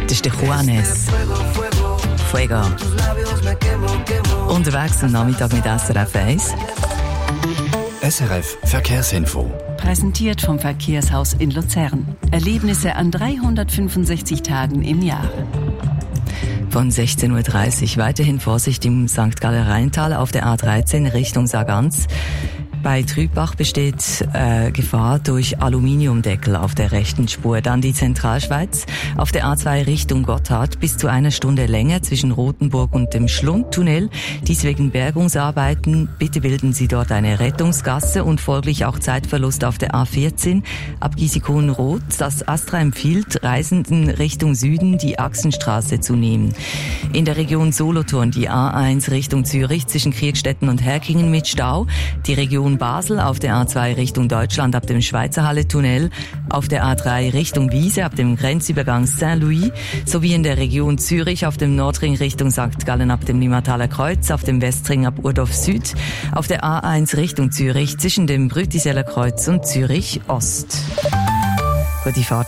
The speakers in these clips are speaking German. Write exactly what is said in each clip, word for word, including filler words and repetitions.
Das ist der Juanes. Fuego. Unterwegs am Nachmittag mit S R F eins. S R F Verkehrsinfo. Präsentiert vom Verkehrshaus in Luzern. Erlebnisse an dreihundertfünfundsechzig Tagen im Jahr. Von sechzehn Uhr dreißig weiterhin Vorsicht im Sankt Galler Rheintal auf der A dreizehn Richtung Sargans. Bei Trübach besteht äh, Gefahr durch Aluminiumdeckel auf der rechten Spur. Dann die Zentralschweiz auf der A zwei Richtung Gotthard bis zu einer Stunde länger zwischen Rothenburg und dem Schlundtunnel. Dies wegen Bergungsarbeiten. Bitte bilden Sie dort eine Rettungsgasse und folglich auch Zeitverlust auf der A vierzehn ab Giesikohen-Roth. Das Astra empfiehlt Reisenden Richtung Süden die Achsenstraße zu nehmen. In der Region Solothurn die A eins Richtung Zürich zwischen Kriegstetten und Herkingen mit Stau. Die Region Basel auf der A zwei Richtung Deutschland ab dem Schweizerhalle-Tunnel, auf der A drei Richtung Wiese ab dem Grenzübergang Saint-Louis sowie in der Region Zürich auf dem Nordring Richtung Sankt Gallen ab dem Limmataler Kreuz, auf dem Westring ab Urdorf Süd, auf der A eins Richtung Zürich zwischen dem Brütiseller Kreuz und Zürich Ost. Gute Fahrt.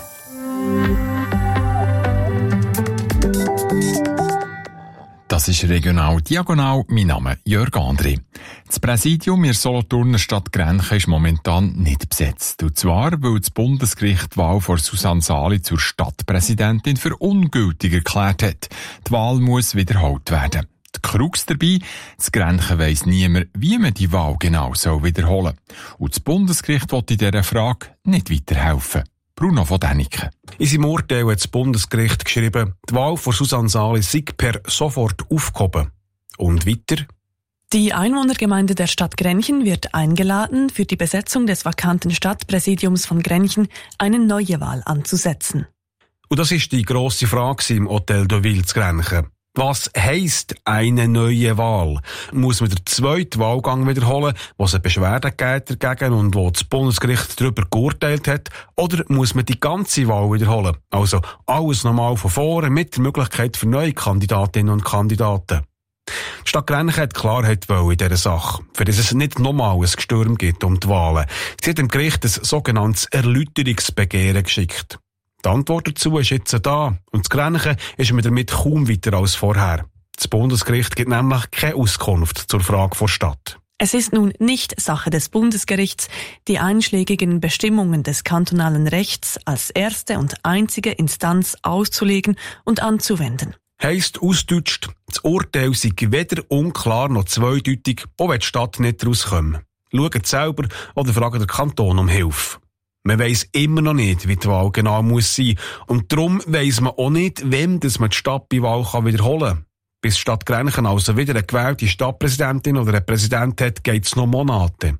Das ist regional diagonal. Mein Name ist Jörg André. Das Präsidium in der Solothurner Stadt Grenchen ist momentan nicht besetzt. Und zwar, weil das Bundesgericht die Wahl von Susanne Sali zur Stadtpräsidentin für ungültig erklärt hat. Die Wahl muss wiederholt werden. Die Krux dabei, das Grenchen weiss niemand, wie man die Wahl genau soll wiederholen soll. Und das Bundesgericht will in dieser Frage nicht weiterhelfen. Bruno von Däniken. In seinem Urteil hat das Bundesgericht geschrieben, die Wahl von Susanne Sali sei per sofort aufgehoben. Und weiter? Die Einwohnergemeinde der Stadt Grenchen wird eingeladen, für die Besetzung des vakanten Stadtpräsidiums von Grenchen eine neue Wahl anzusetzen. Und das ist die grosse Frage im Hotel de Ville zu Grenchen. Was heisst eine neue Wahl? Muss man den zweiten Wahlgang wiederholen, wo es eine Beschwerde gibt dagegen und wo das Bundesgericht darüber geurteilt hat? Oder muss man die ganze Wahl wiederholen? Also alles nochmal von vorne mit der Möglichkeit für neue Kandidatinnen und Kandidaten. Die Stadt Grenchen hat Klarheit wollen in dieser Sache, für das es nicht nochmal ein Gestürm gibt um die Wahlen. Sie hat dem Gericht ein sogenanntes Erläuterungsbegehren geschickt. Die Antwort dazu ist jetzt da, und das Grenchen ist mir damit kaum weiter als vorher. Das Bundesgericht gibt nämlich keine Auskunft zur Frage der Stadt. Es ist nun nicht Sache des Bundesgerichts, die einschlägigen Bestimmungen des kantonalen Rechts als erste und einzige Instanz auszulegen und anzuwenden. Heisst ausgedeutscht, das Urteil sei weder unklar noch zweideutig, auch wenn die Stadt nicht rauskommt. Schaut selber oder fragt den Kanton um Hilfe. Man weiss immer noch nicht, wie die Wahl genau muss sein. Und darum weiss man auch nicht, wem das man die Stadt bei Wahl kann wiederholen kann. Bis die Stadt Grenchen also wieder eine gewählte Stadtpräsidentin oder einen Präsident hat, geht es noch Monate.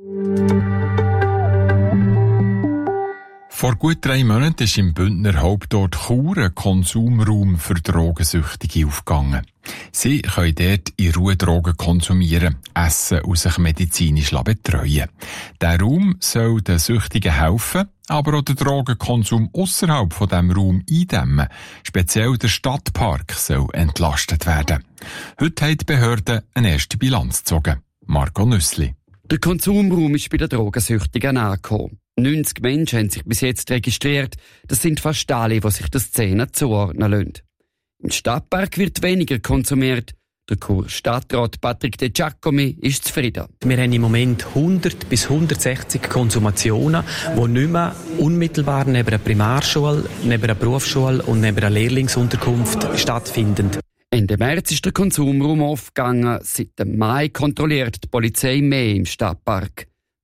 Vor gut drei Monaten ist im Bündner Hauptort Chur ein Konsumraum für Drogensüchtige aufgegangen. Sie können dort in Ruhe Drogen konsumieren, essen und sich medizinisch betreuen. Der Raum soll den Süchtigen helfen, aber auch den Drogenkonsum ausserhalb von diesem Raum eindämmen. Speziell der Stadtpark soll entlastet werden. Heute haben die Behörden eine erste Bilanz gezogen. Marco Nüssli. Der Konsumraum ist bei den Drogensüchtigen angekommen. neunzig Menschen haben sich bis jetzt registriert. Das sind fast alle, die sich der Szene zuordnen lassen. Im Stadtpark wird weniger konsumiert. Der Chur-Stadtrat Patrick De Giacomi ist zufrieden. Wir haben im Moment hundert bis hundertsechzig Konsumationen, die nicht mehr unmittelbar neben einer Primarschule, neben einer Berufsschule und neben einer Lehrlingsunterkunft stattfinden. Ende März ist der Konsumraum aufgegangen. Seit dem Mai kontrolliert die Polizei mehr im Stadtpark.